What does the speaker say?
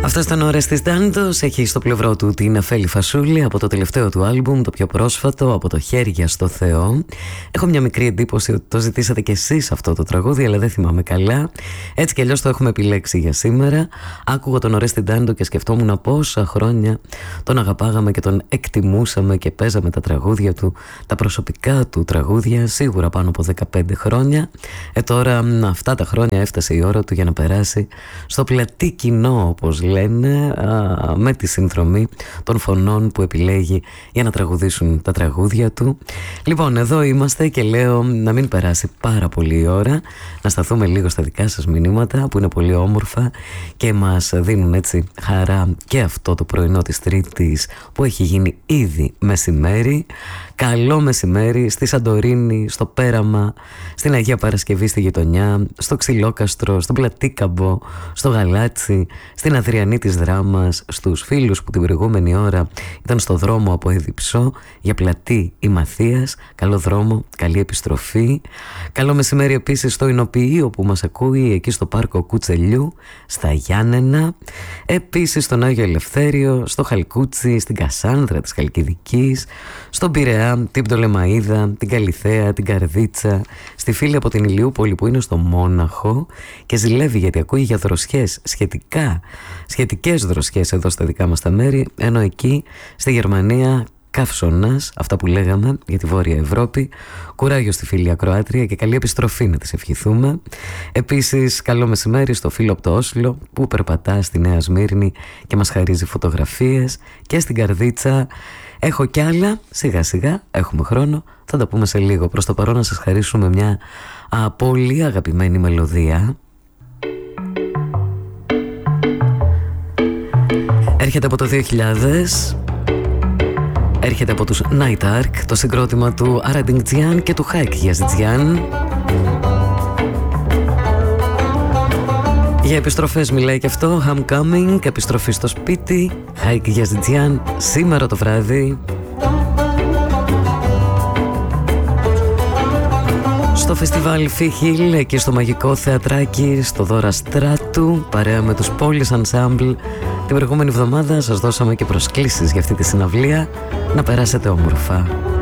Αυτός ήταν ο Ορέστης Ντάντος, έχει στο πλευρό του την Αφέλη Φασούλη από το τελευταίο του άλμπουμ, το πιο πρόσφατο, από το Χέρια στο Θεό. Έχω μια μικρή εντύπωση ότι το ζητήσατε κι εσείς αυτό το τραγούδι, αλλά δεν θυμάμαι καλά. Έτσι κι αλλιώς το έχουμε επιλέξει για σήμερα. Άκουγα τον Ορέστη Ντάντο και σκεφτόμουν πόσα χρόνια τον αγαπάγαμε και τον εκτιμούσαμε και παίζαμε τα τραγούδια του, τα προσωπικά του τραγούδια, σίγουρα πάνω από 15 χρόνια. Τώρα αυτά τα χρόνια έφτασε η ώρα του για να περάσει στο πλατή κοινό, όπως λένε, με τη συνδρομή των φωνών που επιλέγει για να τραγουδήσουν τα τραγούδια του. Λοιπόν, εδώ είμαστε και λέω να μην περάσει πάρα πολύ η ώρα, να σταθούμε λίγο στα δικά σας μηνύματα που είναι πολύ όμορφα και μας δίνουν έτσι χαρά και αυτό το πρωινό της Τρίτης που έχει γίνει ήδη μεσημέρι. Καλό μεσημέρι στη Σαντορίνη, στο Πέραμα, στην Αγία Παρασκευή στη γειτονιά, στο Ξυλόκαστρο, στον Πλατίκαμπο, στο Γαλάτσι, στην Αδριανή της Δράμας, στους φίλους που την προηγούμενη ώρα ήταν στο δρόμο από Εδιψό για Πλατή ή Μαθίας. Καλό δρόμο, καλή επιστροφή. Καλό μεσημέρι επίσης στο Ινοποιείο που μας ακούει εκεί στο Πάρκο Κουτσελιού, στα Γιάννενα. Επίσης στον Άγιο Ελευθέριο, στο Χαλκούτσι, στην Κασάνδρα της Χαλκιδικής, στον Πειραιά, την Πτολεμαΐδα, την Καλιθέα, την Καρδίτσα, στη φίλη από την Ηλιούπολη που είναι στο Μόναχο και ζηλεύει γιατί ακούει για δροσιές, σχετικές δροσιές εδώ στα δικά μας τα μέρη, ενώ εκεί στη Γερμανία καύσωνας, αυτά που λέγαμε για τη Βόρεια Ευρώπη. Κουράγιο στη φίλη ακροάτρια και καλή επιστροφή να της ευχηθούμε. Επίσης καλό μεσημέρι στο φίλο από το Όσλο που περπατά στη Νέα Σμύρνη και μας χαρίζει φωτογραφίες, και στην Καρδίτσα. Έχω κι άλλα, σιγά σιγά έχουμε χρόνο, θα τα πούμε σε λίγο. Προς το παρόν να σας χαρίσουμε μια πολύ αγαπημένη μελωδία. Έρχεται από το 2000, έρχεται από τους Night Ark, το συγκρότημα του Αραντινγκτζιάν και του Χάικ Γιαζιτζιάν. Για επιστροφές μιλάει και αυτό, Homecoming, επιστροφή στο σπίτι, Χάικ Γιαζιτζιάν, σήμερα το βράδυ. Στο φεστιβάλ Φιχίλ, εκεί στο μαγικό θεατράκι, στο Δώρα Στράτου, παρέα με τους Πόλεις Ensemble. Την προηγούμενη εβδομάδα σας δώσαμε και προσκλήσεις για αυτή τη συναυλία, να περάσετε όμορφα.